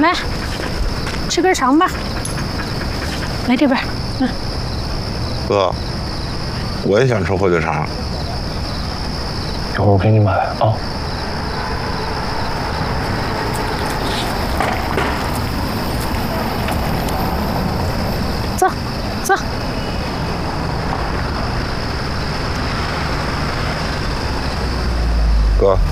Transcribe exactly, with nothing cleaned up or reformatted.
来，吃根肠吧。来这边，嗯。 哥，我也想吃火腿肠。 一会儿我给你买啊。 走，走。 哥。